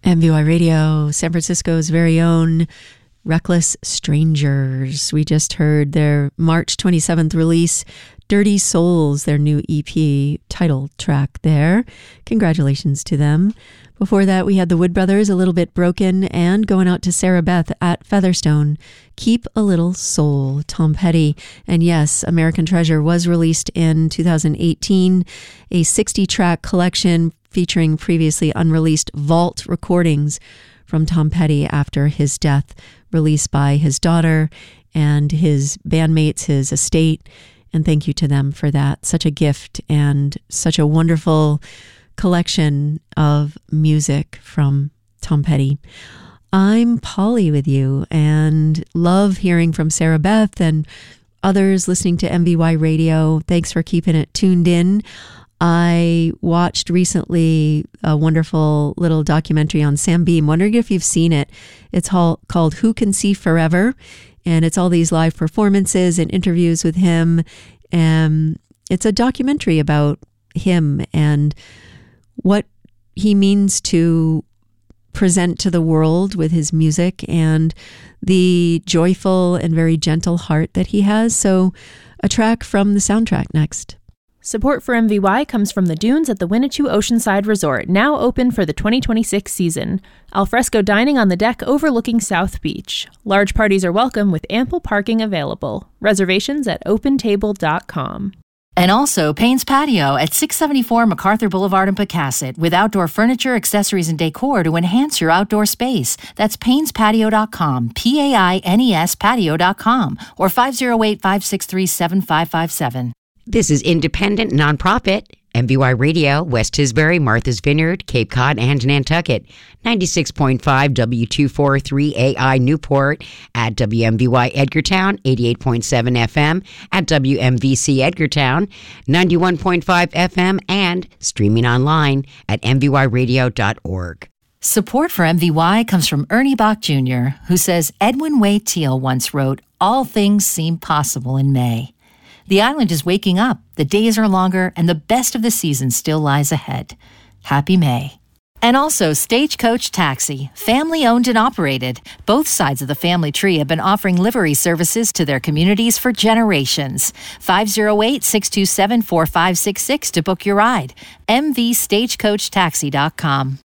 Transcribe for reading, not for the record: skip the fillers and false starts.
MVY Radio, San Francisco's very own Reckless Strangers. We just heard their March 27th release, Dirty Souls, their new EP title track there. Congratulations to them. Before that, we had the Wood Brothers, A Little Bit Broken, and going out to Sarah Beth at Featherstone, Keep a Little Soul, Tom Petty. And yes, American Treasure was released in 2018, a 60-track collection featuring previously unreleased vault recordings from Tom Petty after his death, released by his daughter and his bandmates, his estate. And thank you to them for that. Such a gift and such a wonderful collection of music from Tom Petty. I'm Polly with you and love hearing from Sarah Beth and others listening to MVY Radio. Thanks for keeping it tuned in. I watched recently a wonderful little documentary on Sam Beam. Wondering if you've seen it. It's called Who Can See Forever? And it's all these live performances and interviews with him. And it's a documentary about him and what he means to present to the world with his music and the joyful and very gentle heart that he has. So a track from the soundtrack next. Support for MVY comes from the Dunes at the Winnetou Oceanside Resort, now open for the 2026 season. Alfresco dining on the deck overlooking South Beach. Large parties are welcome with ample parking available. Reservations at opentable.com. And also Payne's Patio at 674 MacArthur Boulevard in Pecasset with outdoor furniture, accessories, and decor to enhance your outdoor space. That's PaynesPatio.com, P-A-I-N-E-S patio.com, or 508-563-7557. This is independent, nonprofit, MVY Radio, West Tisbury, Martha's Vineyard, Cape Cod, and Nantucket. 96.5 W243AI Newport, at WMVY Edgartown, 88.7 FM, at WMVC Edgartown, 91.5 FM, and streaming online at mvyradio.org. Support for MVY comes from Ernie Bach Jr., who says Edwin Way Teal once wrote, "All things seem possible in May." The island is waking up, the days are longer, and the best of the season still lies ahead. Happy May. And also Stagecoach Taxi, family-owned and operated. Both sides of the family tree have been offering livery services to their communities for generations. 508-627-4566 to book your ride. mvstagecoachtaxi.com.